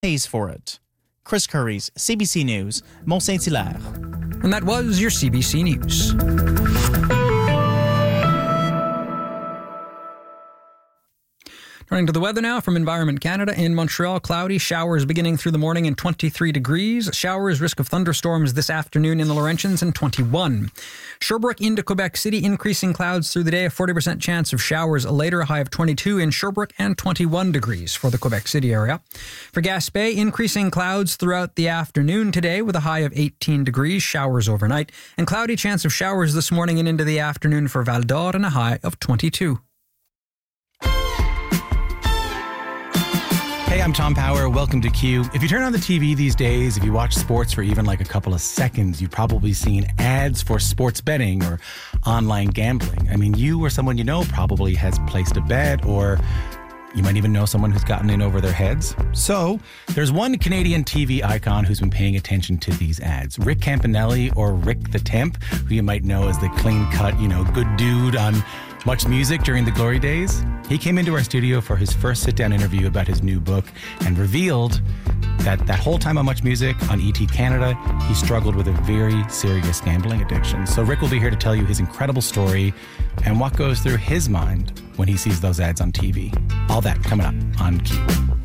pays for it. Chris Curry's CBC News, Mont-Saint-Hilaire. And that was your CBC News. Turning to the weather now from Environment Canada. In Montreal, cloudy, showers beginning through the morning and 23 degrees. Showers, risk of thunderstorms this afternoon in the Laurentians and 21. Sherbrooke into Quebec City, increasing clouds through the day. A 40% chance of showers later, a high of 22 in Sherbrooke and 21 degrees for the Quebec City area. For Gaspé, increasing clouds throughout the afternoon today with a high of 18 degrees. Showers overnight and cloudy chance of showers this morning and into the afternoon for Val d'Or and a high of 22. Hey, I'm Tom Power. Welcome to Q. If you turn on the TV these days, if you watch sports for even like a couple of seconds, you've probably seen ads for sports betting or online gambling. I mean, you or someone you know probably has placed a bet, or you might even know someone who's gotten in over their heads. So there's one Canadian TV icon who's been paying attention to these ads. Rick Campanelli, or Rick the Temp, who you might know as the clean-cut, good dude on Much Music during the glory days. He came into our studio for his first sit-down interview about his new book and revealed that whole time on Much Music on ET Canada, he struggled with a very serious gambling addiction. So Rick will be here to tell you his incredible story and what goes through his mind when he sees those ads on TV. All that coming up on Q.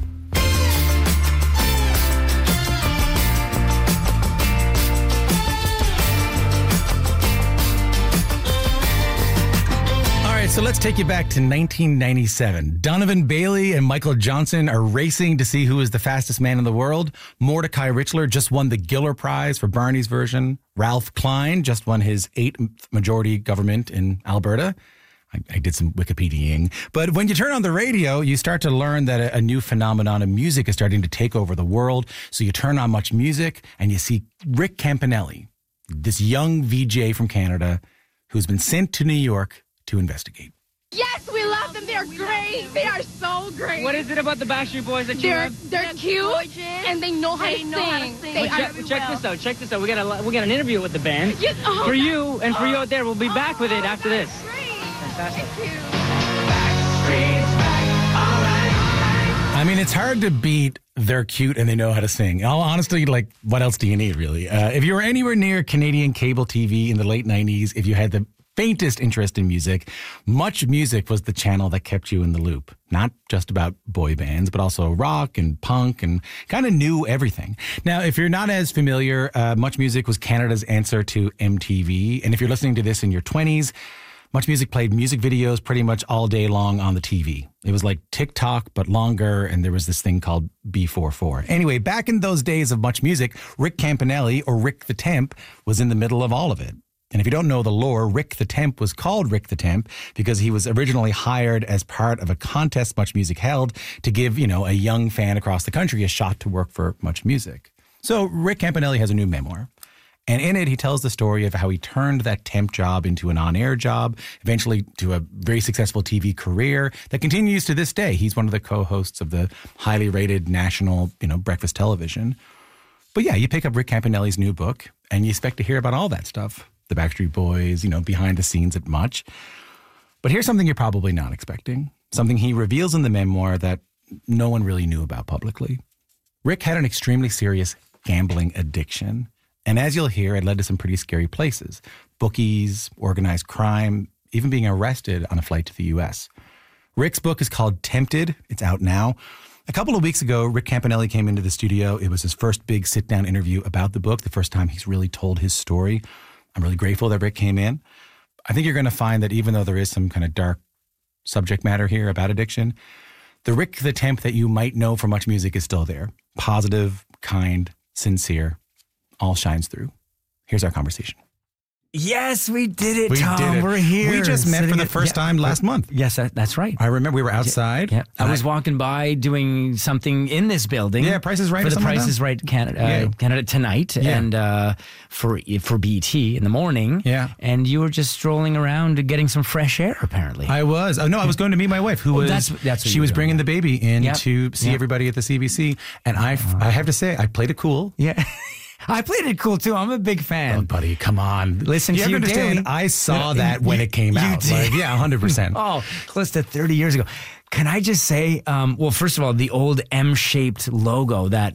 So let's take you back to 1997. Donovan Bailey and Michael Johnson are racing to see who is the fastest man in the world. Mordecai Richler just won the Giller Prize for Barney's version. Ralph Klein just won his 8th majority government in Alberta. I did some Wikipediaing. But when you turn on the radio, you start to learn that a new phenomenon of music is starting to take over the world. So you turn on Much Music and you see Rick Campanelli, this young VJ from Canada who's been sent to New York to investigate. Yes, we love them. They're great. They are so great. What is it about the Backstreet Boys that you love? They're cute gorgeous, and they know how to sing. Check this out. Check this out. We got an interview with the band. Yes, for you and for you out there. We'll be back with it after this. Great. Fantastic. Thank you. I mean, it's hard to beat they're cute and they know how to sing. Honestly, what else do you need, really? If you were anywhere near Canadian cable TV in the late 90s, if you had the faintest interest in music, Much Music was the channel that kept you in the loop. Not just about boy bands, but also rock and punk and kind of knew everything. Now, if you're not as familiar, Much Music was Canada's answer to MTV. And if you're listening to this in your 20s, Much Music played music videos pretty much all day long on the TV. It was like TikTok, but longer, and there was this thing called B44. Anyway, back in those days of Much Music, Rick Campanelli, or Rick the Temp, was in the middle of all of it. And if you don't know the lore, Rick the Temp was called Rick the Temp because he was originally hired as part of a contest Much Music held to give, a young fan across the country a shot to work for Much Music. So Rick Campanelli has a new memoir. And in it, he tells the story of how he turned that temp job into an on-air job, eventually to a very successful TV career that continues to this day. He's one of the co-hosts of the highly rated national, breakfast television. But yeah, you pick up Rick Campanelli's new book and you expect to hear about all that stuff. The Backstreet Boys, behind the scenes at Much. But here's something you're probably not expecting. Something he reveals in the memoir that no one really knew about publicly. Rick had an extremely serious gambling addiction. And as you'll hear, it led to some pretty scary places. Bookies, organized crime, even being arrested on a flight to the U.S. Rick's book is called Tempted. It's out now. A couple of weeks ago, Rick Campanelli came into the studio. It was his first big sit-down interview about the book, the first time he's really told his story. I'm really grateful that Rick came in. I think you're going to find that even though there is some kind of dark subject matter here about addiction, the Rick the Temp that you might know from Much Music is still there. Positive, kind, sincere, all shines through. Here's our conversation. Yes, we did it, We Tom. did it. We're here. We just met for the first time last month. Yes, that's right. I remember we were outside. Yeah. I was walking by doing something in this building. Yeah, Price is Right for or the something Price like is Right Canada tonight, and for BT in the morning. Yeah, and you were just strolling around getting some fresh air. Apparently, I was. Oh no, I was going to meet my wife, who was. That's she was bringing the baby in to see everybody at the CBC, and I have to say, I played it cool. Yeah. I played it cool too. I'm a big fan. Oh, buddy, come on. Listen to you understand. daily. I saw that when it came out. You did. 100%. Oh, close to 30 years ago. Can I just say, well, first of all, the old M-shaped logo that